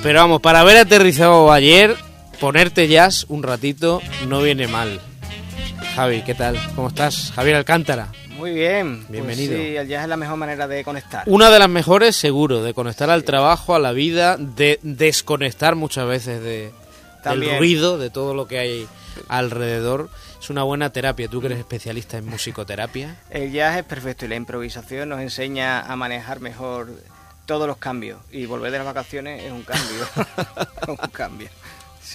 Pero vamos, para haber aterrizado ayer, ponerte jazz un ratito no viene mal. Javi, ¿qué tal? ¿Cómo estás? Javier Alcántara. Muy bien. Bienvenido. Pues sí, el jazz es la mejor manera de conectar. Una de las mejores, seguro, de conectar al trabajo, a la vida, de desconectar muchas veces del ruido, de todo lo que hay alrededor. Es una buena terapia. Tú que eres especialista en musicoterapia. El jazz es perfecto y la improvisación nos enseña a manejar mejor todos los cambios. Y volver de las vacaciones es un cambio. Un cambio, sí.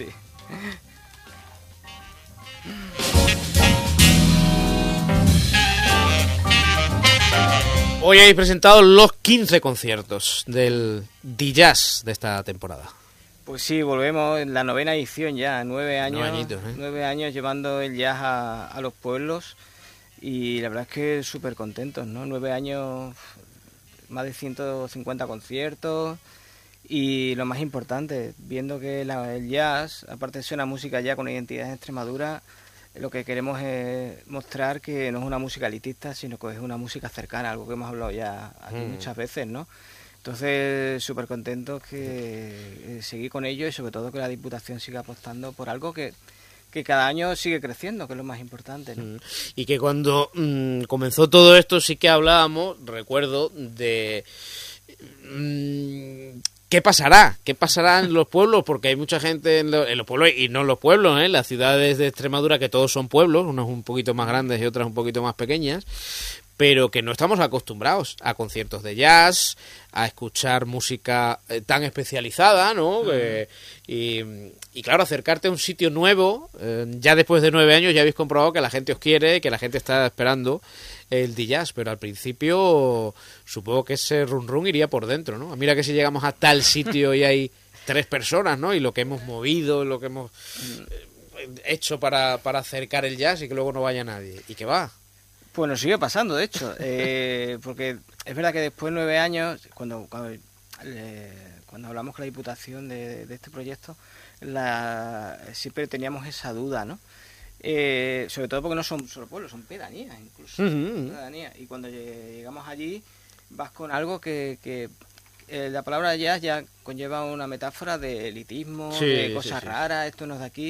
Hoy habéis presentado los 15 conciertos del D-Jazz de esta temporada. Pues sí, volvemos en la 9ª edición ya, 9 años, 9 añitos, 9 años llevando el jazz a los pueblos y la verdad es que súper contentos, ¿no? 9 años, más de 150 conciertos y lo más importante, viendo que el jazz, aparte de ser una música ya con identidad en Extremadura, lo que queremos es mostrar que no es una música elitista, sino que es una música cercana, algo que hemos hablado ya aquí muchas veces, ¿no? Entonces, súper contentos que seguir con ello y sobre todo que la Diputación siga apostando por algo que cada año sigue creciendo, que es lo más importante, ¿no? Y que cuando comenzó todo esto sí que hablábamos, recuerdo, de... ¿Qué pasará? ¿Qué pasará en los pueblos? Porque hay mucha gente en los pueblos y no en los pueblos, en las ciudades de Extremadura, que todos son pueblos, unos un poquito más grandes y otras un poquito más pequeñas, pero que no estamos acostumbrados a conciertos de jazz, a escuchar música tan especializada, ¿no? Y claro, acercarte a un sitio nuevo, ya después de 9 años ya habéis comprobado que la gente os quiere, que la gente está esperando el D-Jazz, pero al principio supongo que ese run iría por dentro, ¿no? Mira que si llegamos a tal sitio y hay 3 personas, ¿no? Y lo que hemos movido, lo que hemos hecho para acercar el jazz y que luego no vaya nadie. ¿Y qué va? Pues nos sigue pasando, de hecho, porque es verdad que después de 9 años, cuando hablamos con la Diputación de este proyecto, siempre teníamos esa duda, ¿no? Sobre todo porque no son solo pueblos, son pedanías incluso. Pedanías. Y cuando llegamos allí, vas con algo que la palabra jazz ya conlleva una metáfora de elitismo, de cosas raras, esto no es de aquí.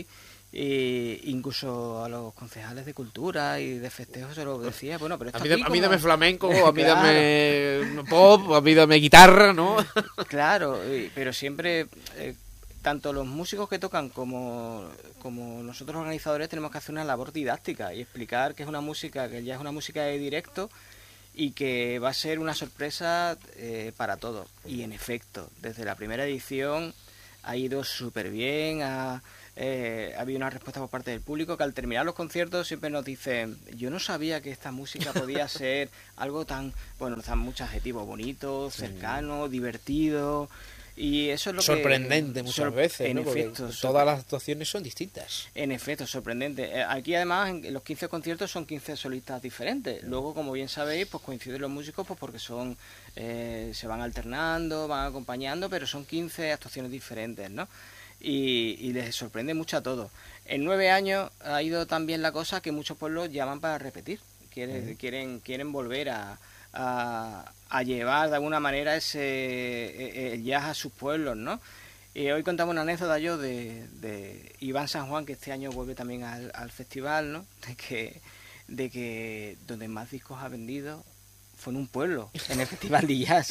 Incluso a los concejales de cultura y de festejos se lo decía, bueno, pero a mí dame flamenco, a mí dame pop, a mí dame guitarra, ¿no? Claro, pero siempre tanto los músicos que tocan como nosotros organizadores tenemos que hacer una labor didáctica y explicar que es una música, que ya es una música de directo y que va a ser una sorpresa para todos. Y en efecto, desde la primera edición ha ido súper bien, ha habido una respuesta por parte del público que al terminar los conciertos siempre nos dicen, yo no sabía que esta música podía ser algo tan, bueno, nos dan muchos adjetivos, bonito, cercano, divertido, y eso es lo sorprendente muchas veces, ¿no? En efecto, todas las actuaciones son distintas. En efecto, sorprendente. Aquí además en los 15 conciertos son 15 solistas diferentes. Luego, como bien sabéis, pues coinciden los músicos pues porque son se van alternando, van acompañando, pero son 15 actuaciones diferentes, ¿no? Y les sorprende mucho a todos. En 9 años ha ido también la cosa que muchos pueblos llaman para repetir. Quieren volver a llevar de alguna manera el jazz a sus pueblos, ¿no? Y hoy contamos una anécdota yo de Iván San Juan, que este año vuelve también al festival, ¿no? De que donde más discos ha vendido fue en un pueblo, en el Festival de Jazz.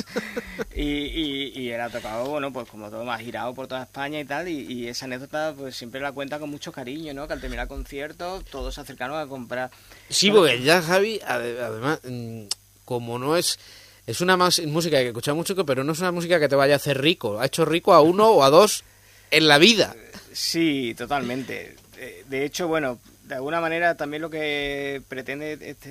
Y él ha tocado, bueno, pues como todo, más girado por toda España y tal, y esa anécdota pues siempre la cuenta con mucho cariño, ¿no? Que al terminar conciertos todos se acercaron a comprar. Sí, porque el jazz, Javi, además, como no es una música que escuchamos mucho, pero no es una música que te vaya a hacer rico. Ha hecho rico a uno o a dos en la vida. Sí, totalmente. De hecho, bueno, de alguna manera también lo que pretende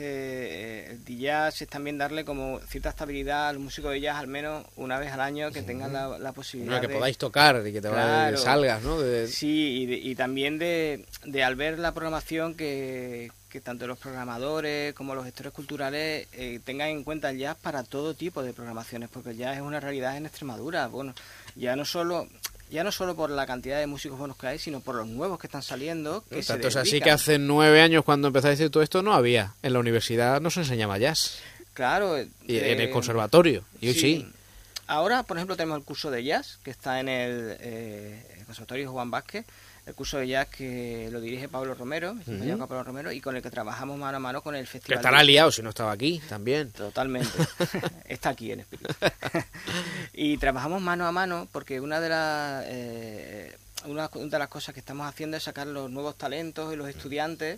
el jazz es también darle como cierta estabilidad al músico de jazz, al menos una vez al año, que tengan la posibilidad que podáis tocar y que salgas, ¿no? Sí, y también de al ver la programación que tanto los programadores como los gestores culturales tengan en cuenta el jazz para todo tipo de programaciones, porque el jazz es una realidad en Extremadura. Bueno, ya no solo por la cantidad de músicos buenos que hay, sino por los nuevos que están saliendo. Tanto es así que hace 9 años, cuando empezaste todo esto, no había. En la universidad no se enseñaba jazz. Claro. Y en el conservatorio. Y hoy sí. ahora, por ejemplo, tenemos el curso de jazz, que está en el Conservatorio Juan Vázquez, el curso de jazz que lo dirige Pablo Romero, Pablo Romero, y con el que trabajamos mano a mano con el Que festival. estará liado si no estaba aquí también. Totalmente. Está aquí en espíritu. Y trabajamos mano a mano porque una de las cosas que estamos haciendo es sacar los nuevos talentos y los estudiantes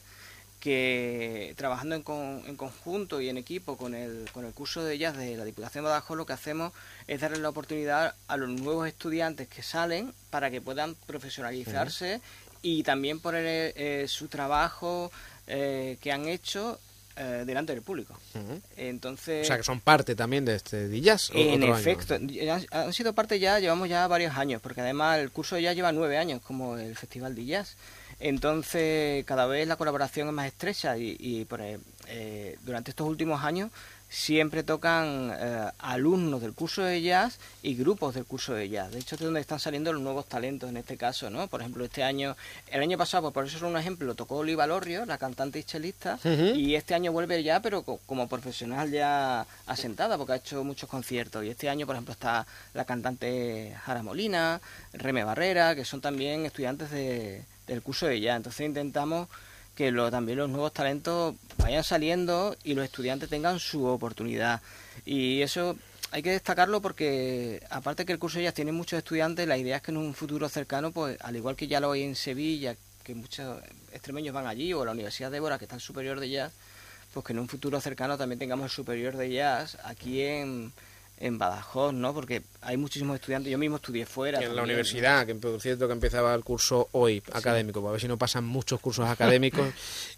que trabajando en conjunto y en equipo con el curso de jazz de la Diputación de Badajoz, lo que hacemos es darle la oportunidad a los nuevos estudiantes que salen para que puedan profesionalizarse y también poner su trabajo que han hecho delante del público. Entonces, o sea, que son parte también de este jazz. En efecto, han sido parte ya, llevamos ya varios años, porque además el curso ya lleva 9 años como el Festival de Jazz. Entonces, cada vez la colaboración es más estrecha y durante estos últimos años siempre tocan alumnos del curso de jazz y grupos del curso de jazz. De hecho, es de donde están saliendo los nuevos talentos en este caso, ¿no? Por ejemplo, el año pasado, pues por eso es un ejemplo, tocó Oliva Lorrio, la cantante y chelista, y este año vuelve ya, pero como profesional ya asentada, porque ha hecho muchos conciertos. Y este año, por ejemplo, está la cantante Jara Molina, Reme Barrera, que son también estudiantes del curso de jazz. Entonces intentamos que también los nuevos talentos vayan saliendo y los estudiantes tengan su oportunidad. Y eso hay que destacarlo porque, aparte que el curso de jazz tiene muchos estudiantes, la idea es que en un futuro cercano, pues al igual que ya lo hay en Sevilla, que muchos extremeños van allí, o la Universidad de Évora, que está el superior de jazz, pues que en un futuro cercano también tengamos el superior de jazz aquí en Badajoz, ¿no? Porque hay muchísimos estudiantes. Yo mismo estudié fuera. En la universidad, que por cierto que empezaba el curso hoy académico, para ver si no pasan muchos cursos académicos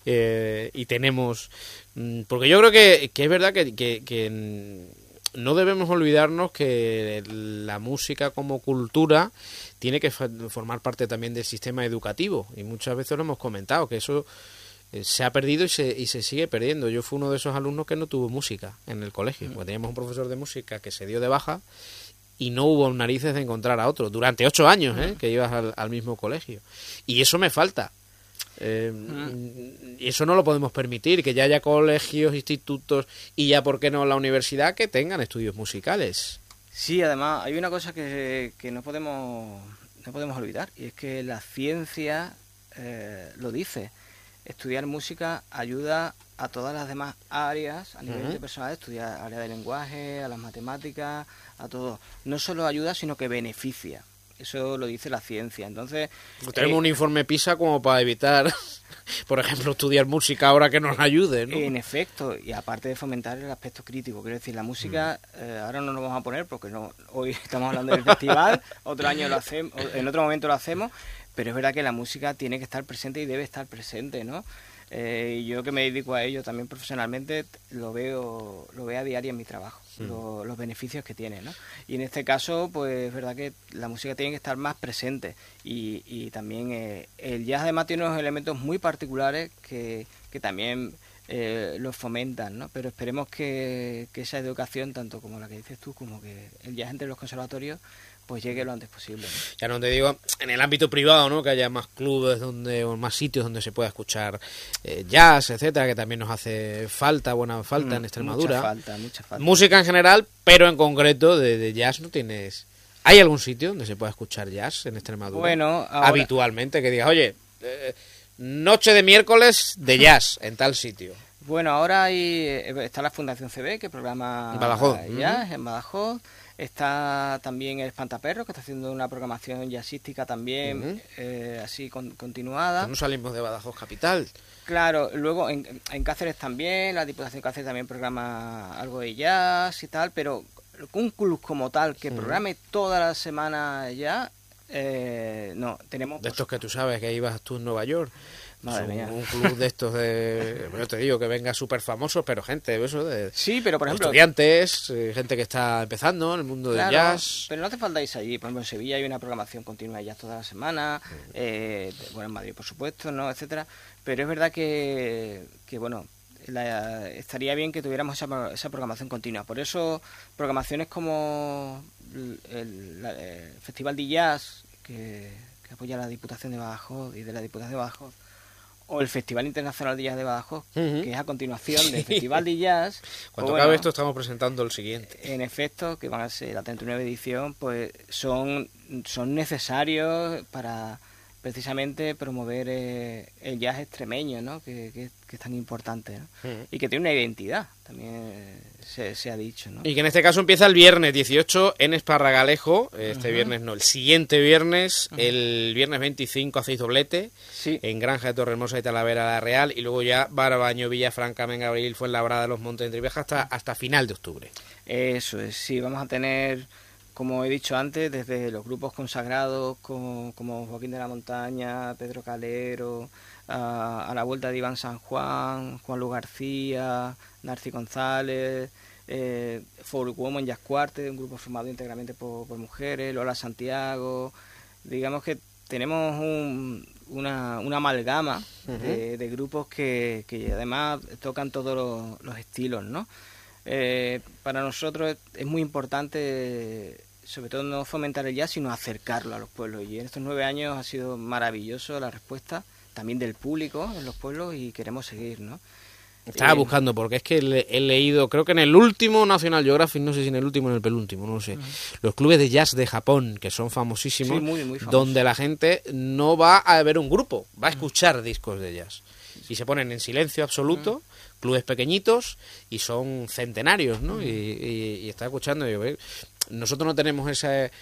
y tenemos... Porque yo creo que es verdad que no debemos olvidarnos que la música como cultura tiene que formar parte también del sistema educativo, y muchas veces lo hemos comentado, que eso se ha perdido y se sigue perdiendo. Yo fui uno de esos alumnos que no tuvo música en el colegio, porque teníamos un profesor de música que se dio de baja y no hubo narices de encontrar a otro durante 8 años que ibas al mismo colegio, y eso me falta. Y eso no lo podemos permitir, que ya haya colegios, institutos y ya, ¿por qué no la universidad, que tengan estudios musicales? Sí, además hay una cosa que no podemos olvidar, y es que la ciencia lo dice. Estudiar música ayuda a todas las demás áreas a nivel de personal, estudiar área de lenguaje, a las matemáticas, a todo. No solo ayuda, sino que beneficia. Eso lo dice la ciencia. Entonces, tenemos un informe PISA como para evitar, por ejemplo, estudiar música ahora, que nos ayude, ¿no? En efecto, y aparte de fomentar el aspecto crítico, quiero decir, la música, ahora no nos vamos a poner porque hoy estamos hablando del festival, otro año lo hacemos, en otro momento lo hacemos, pero es verdad que la música tiene que estar presente y debe estar presente, ¿no? Y yo, que me dedico a ello también profesionalmente, lo veo a diario en mi trabajo, los beneficios que tiene, ¿no? Y en este caso, pues es verdad que la música tiene que estar más presente, y también el jazz además tiene unos elementos muy particulares que también los fomentan, ¿no? Pero esperemos que esa educación, tanto como la que dices tú, como que el jazz entre los conservatorios, pues llegue lo antes posible, ¿no? Ya no te digo en el ámbito privado, ¿no? Que haya más clubes o más sitios donde se pueda escuchar jazz, etcétera, que también nos hace buena falta en Extremadura. Mucha falta. Música en general, pero en concreto de jazz no tienes. ¿Hay algún sitio donde se pueda escuchar jazz en Extremadura? Bueno, habitualmente, que digas, oye, noche de miércoles de jazz en tal sitio. Bueno, ahora está la Fundación CB, que programa Badajoz. jazz en Badajoz. Está también el Espantaperros, que está haciendo una programación jazzística también, así continuada. No salimos de Badajoz capital. Claro, luego en Cáceres también, la Diputación de Cáceres también programa algo de jazz y tal, pero un club como tal que programe toda la semana ya, no, tenemos... De estos que tú sabes que ibas tú en Nueva York. Madre mía. Un club de estos yo te digo que venga súper famoso, pero gente eso de... Sí, pero por ejemplo... Estudiantes, gente que está empezando en el mundo del jazz. Pero no hace falta irse allí. Por ejemplo, en Sevilla hay una programación continua de jazz toda la semana. Bueno, en Madrid, por supuesto, ¿no? Etcétera. Pero es verdad que bueno, estaría bien que tuviéramos esa programación continua. Por eso, programaciones como el Festival de Jazz, que apoya la Diputación de Badajoz y de la Diputación de Badajoz, O el Festival Internacional de Jazz de Badajoz, que es a continuación del Festival de Jazz. Cuando acabe esto estamos presentando el siguiente. En efecto, que van a ser la 39 edición, pues son necesarios para precisamente promover el jazz extremeño, ¿no? Que es tan importante, ¿no? Y que tiene una identidad, también se ha dicho, ¿no? Y que en este caso empieza el viernes 18 en Esparragalejo, viernes no, el siguiente viernes, el viernes 25 hacéis doblete, en Granja de Torrehermosa y Talavera la Real, y luego ya Barabaño, Villafranca, Mengabril, Fuenlabrada, Los Montes de Entrevieja hasta final de octubre. Eso es, sí, vamos a tener, como he dicho antes, desde los grupos consagrados como Joaquín de la Montaña, Pedro Calero, a la vuelta de Iván San Juan, Juan Luis García, Narci González, For Women Jazz Quartet, un grupo formado íntegramente por mujeres, Lola Santiago. Digamos que tenemos una amalgama de grupos que además tocan todos los estilos, ¿no? Para nosotros es muy importante, sobre todo no fomentar el jazz, sino acercarlo a los pueblos, y en estos 9 años ha sido maravilloso la respuesta también del público en los pueblos, y queremos seguir, ¿no? Estaba buscando, porque es que he leído, creo que en el último National Geographic, no sé si en el último o en el penúltimo, no lo sé, los clubes de jazz de Japón, que son famosísimos, sí, muy famosos, donde la gente no va a ver un grupo, va a escuchar discos de jazz, y se ponen en silencio absoluto, clubes pequeñitos, y son centenarios, ¿no? Y está escuchando, y yo, nosotros no tenemos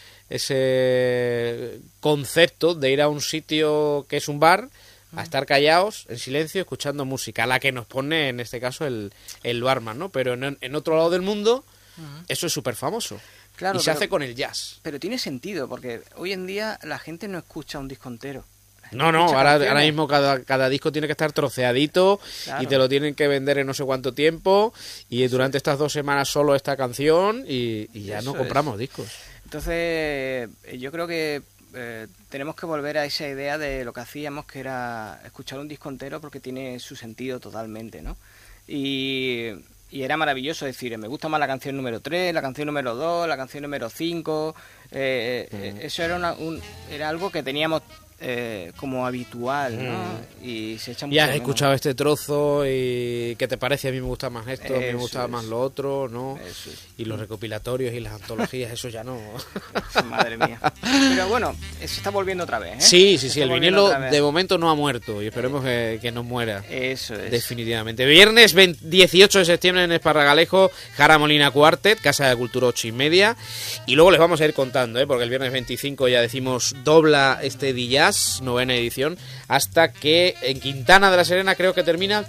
ese concepto de ir a un sitio que es un bar, a estar callados, en silencio, escuchando música, la que nos pone, en este caso, el barman, ¿no? Pero en otro lado del mundo, eso es súper famoso. Claro, y se hace con el jazz. Pero tiene sentido, porque hoy en día la gente no escucha un disco entero. No, ahora mismo cada disco tiene que estar troceadito, claro, y te lo tienen que vender en no sé cuánto tiempo, y durante estas 2 semanas solo esta canción, y ya no compramos discos. Entonces, yo creo que tenemos que volver a esa idea de lo que hacíamos, que era escuchar un disco entero, porque tiene su sentido totalmente, ¿no? Y era maravilloso decir, me gusta más la canción número 3, la canción número 2, la canción número 5. Eso era algo que teníamos como habitual, ¿no? Y se echa mucho ya has menos. Escuchado este trozo y ¿qué te parece? A mí me gusta más esto, a mí me gustaba más lo otro, ¿no? Y los recopilatorios y las antologías, eso ya no. Madre mía. Pero bueno, se está volviendo otra vez, ¿eh? Sí, el vinilo de momento no ha muerto, y esperemos que no muera. Eso es. Definitivamente. Viernes 18 de septiembre en Esparragalejo, Jara Molina Quartet, Casa de Cultura 8:30. Y luego les vamos a ir contando, porque el viernes 25 ya decimos dobla este Jazz, 9ª edición, hasta que en Quintana de la Serena creo que termina el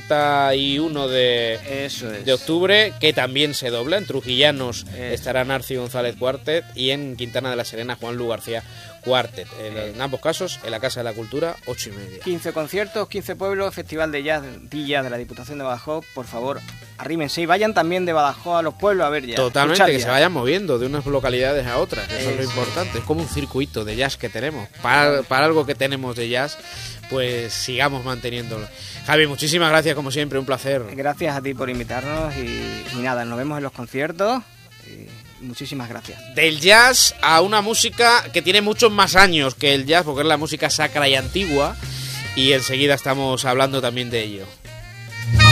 31 de octubre, que también se dobla. En Trujillanos estará Narci González Quartet, y en Quintana de la Serena Juan Luis García Quartet. En ambos casos en la Casa de la Cultura, 8:30. 15 conciertos, 15 pueblos, Festival de Jazz de la Diputación de Badajoz. Por favor, arrímense y vayan también de Badajoz a los pueblos a ver jazz. Totalmente, que se vayan moviendo de unas localidades a otras, eso es lo importante. Es como un circuito de jazz que tenemos. Para algo que tenemos de jazz, pues sigamos manteniéndolo. Javi, muchísimas gracias, como siempre, un placer. Gracias a ti por invitarnos, y nada, nos vemos en los conciertos. Muchísimas gracias. Del jazz a una música que tiene muchos más años que el jazz, porque es la música sacra y antigua, y enseguida estamos hablando también de ello.